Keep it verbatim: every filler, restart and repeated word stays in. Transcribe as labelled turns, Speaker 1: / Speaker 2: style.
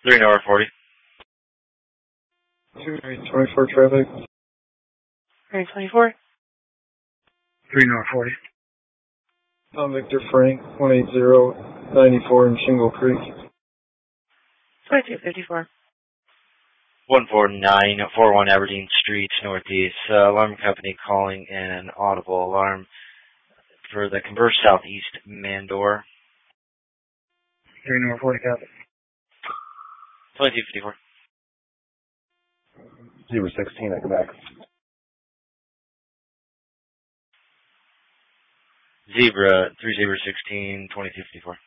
Speaker 1: three Nora forty.
Speaker 2: two twenty-four traffic.
Speaker 3: three twenty-four.
Speaker 1: three Nora forty.
Speaker 2: Tom Victor Frank, one eighty, ninety-four in Shingle Creek.
Speaker 3: twenty-two fifty-four.
Speaker 1: one four nine four one Aberdeen Street, Northeast. Uh, alarm company calling in an audible alarm for the Converse Southeast Mandor.
Speaker 2: three Nora forty, copy.
Speaker 1: twenty-two fifty-four.
Speaker 4: zero sixteen at Quebec.
Speaker 1: Zebra three zero one six twenty-two fifty-four.